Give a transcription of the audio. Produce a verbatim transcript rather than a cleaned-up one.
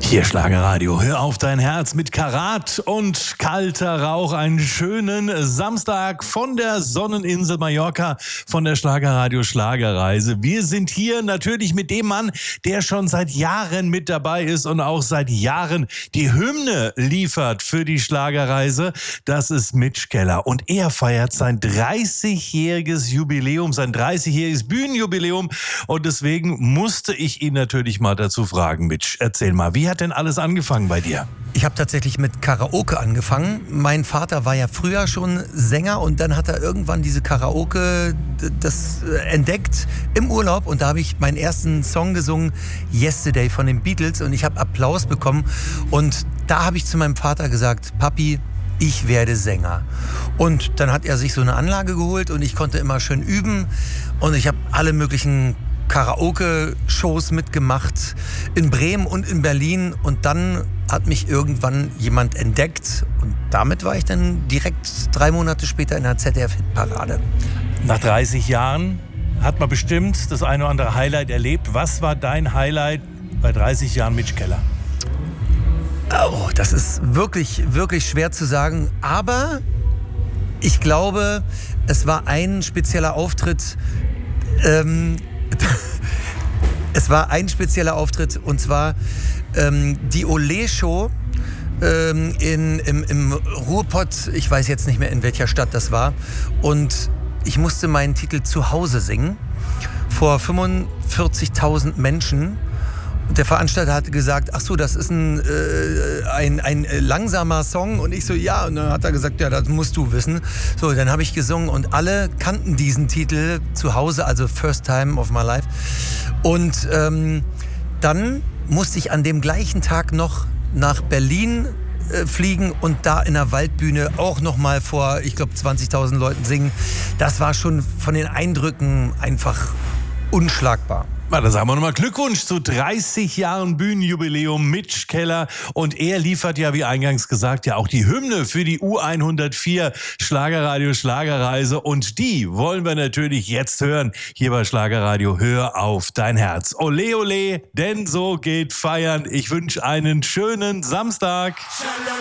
Hier Schlagerradio, hör auf dein Herz mit Karat und kalter Rauch. Einen schönen Samstag von der Sonneninsel Mallorca, von der Schlagerradio Schlagerreise. Wir sind hier natürlich mit dem Mann, der schon seit Jahren mit dabei ist und auch seit Jahren die Hymne liefert für die Schlagerreise. Das ist Mitch Keller und er feiert sein dreißigjähriges Jubiläum, sein dreißigjähriges Bühnenjubiläum und deswegen musste ich ihn natürlich mal dazu fragen, Mitch, erzähl mal, wie hat denn alles angefangen bei dir? Ich habe tatsächlich mit Karaoke angefangen. Mein Vater war ja früher schon Sänger und dann hat er irgendwann diese Karaoke das entdeckt im Urlaub und da habe ich meinen ersten Song gesungen, Yesterday von den Beatles, und ich habe Applaus bekommen und da habe ich zu meinem Vater gesagt, Papi, ich werde Sänger. Und dann hat er sich so eine Anlage geholt und ich konnte immer schön üben und ich habe alle möglichen Karaoke-Shows mitgemacht in Bremen und in Berlin und dann hat mich irgendwann jemand entdeckt und damit war ich dann direkt drei Monate später in der Z D F-Hitparade. Nach dreißig Jahren hat man bestimmt das eine oder andere Highlight erlebt. Was war dein Highlight bei dreißig Jahren Mitch Keller? Oh, das ist wirklich, wirklich schwer zu sagen, aber ich glaube, es war ein spezieller Auftritt, ähm, es war ein spezieller Auftritt und zwar ähm, die Olé-Show ähm, in, im, im Ruhrpott, ich weiß jetzt nicht mehr in welcher Stadt das war, und ich musste meinen Titel Zuhause singen vor fünfundvierzigtausend Menschen. Und der Veranstalter hatte gesagt, ach so, das ist ein, äh, ein, ein langsamer Song. Und ich so, ja. Und dann hat er gesagt, ja, das musst du wissen. So, dann habe ich gesungen und alle kannten diesen Titel zu Hause, also First Time of My Life. Und ähm, dann musste ich an dem gleichen Tag noch nach Berlin äh, fliegen und da in der Waldbühne auch nochmal vor, ich glaube, zwanzigtausend Leuten singen. Das war schon von den Eindrücken einfach unschlagbar. Na, dann sagen wir nochmal Glückwunsch zu dreißig Jahren Bühnenjubiläum Mitch Keller. Und er liefert ja, wie eingangs gesagt, ja auch die Hymne für die U hundertvier Schlagerradio Schlagerreise. Und die wollen wir natürlich jetzt hören. Hier bei Schlagerradio, hör auf dein Herz. Ole, ole, denn so geht feiern. Ich wünsche einen schönen Samstag.